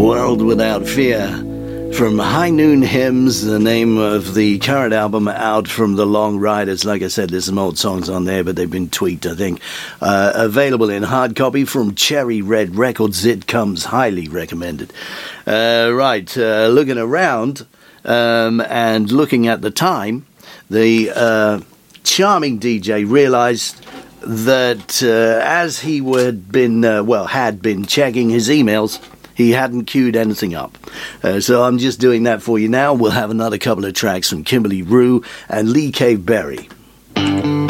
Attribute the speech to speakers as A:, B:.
A: World Without Fear from High Noon Hymns, the name of the current album out from the Long Riders. Like I said, there's some old songs on there, but they've been tweaked, I think. Available in hard copy from Cherry Red Records. It comes highly recommended. Looking around and looking at the time, the charming DJ realised that as he had been checking his emails, he hadn't queued anything up. So I'm just doing that for you now. We'll have another couple of tracks from Kimberly Rue and Lee Cave Berry.